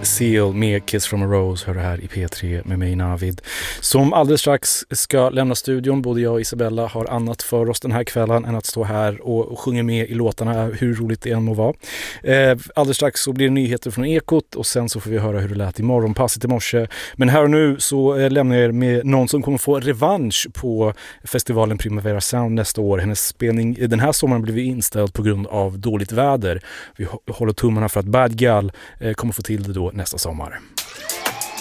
Seal med Kiss from a Rose hör det här i P3 med mig Navid, som alldeles strax ska lämna studion. Både jag och Isabella har annat för oss den här kvällen än att stå här och sjunga med i låtarna, hur roligt det än må vara. Alldeles strax så blir det nyheter från Ekot och sen så får vi höra hur det lät i morgonpasset i morse. Men här och nu så lämnar jag er med någon som kommer få revansch på festivalen Primavera Sound nästa år. Hennes spelning den här sommaren blev inställd på grund av dåligt väder. Vi håller tummarna för att Bad Gal kommer få till det då nästa sommar.